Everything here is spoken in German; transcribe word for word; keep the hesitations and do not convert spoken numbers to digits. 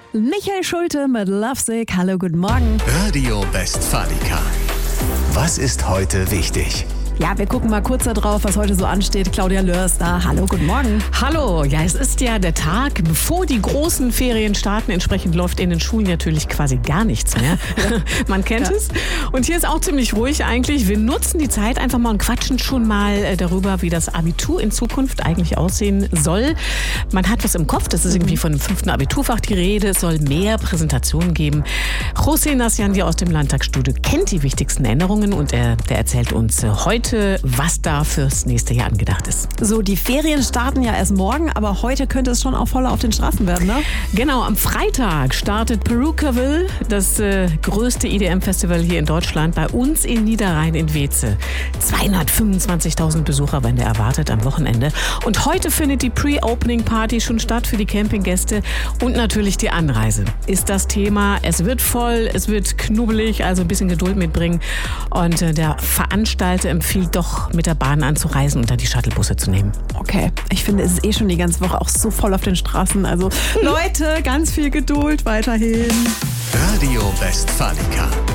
Michael Schulte mit Lovesick. Hallo, guten Morgen. Radio Westfalica. Was ist heute wichtig? Ja, wir gucken mal kurz da drauf, was heute so ansteht. Claudia Lörs da. Hallo, guten Morgen. Hallo, ja, es ist ja der Tag, bevor die großen Ferien starten. Entsprechend läuft in den Schulen natürlich quasi gar nichts mehr. Man kennt ja. es. Und hier ist auch ziemlich ruhig eigentlich. Wir nutzen die Zeit einfach mal und quatschen schon mal darüber, wie das Abitur in Zukunft eigentlich aussehen soll. Man hat was im Kopf, das ist irgendwie von dem fünften Abiturfach die Rede. Es soll mehr Präsentationen geben. José Nasciandi aus dem Landtagsstudio kennt die wichtigsten Änderungen und er, der erzählt uns heute, was da fürs nächste Jahr angedacht ist. So, die Ferien starten ja erst morgen, aber heute könnte es schon auch voller auf den Straßen werden, ne? Genau, am Freitag startet Perukaville, das äh, größte E D M-Festival hier in Deutschland, bei uns in Niederrhein in Weeze. zweihundertfünfundzwanzigtausend Besucher werden erwartet am Wochenende. Und heute findet die Pre-Opening-Party schon statt für die Campinggäste und natürlich die Anreise. Ist das Thema. Es wird voll, es wird knubbelig, also ein bisschen Geduld mitbringen. Und äh, der Veranstalter empfiehlt doch, mit der Bahn anzureisen und dann die Shuttlebusse zu nehmen. Okay, ich finde, es ist eh schon die ganze Woche auch so voll auf den Straßen. Also Leute, ganz viel Geduld weiterhin. Radio Westfalica.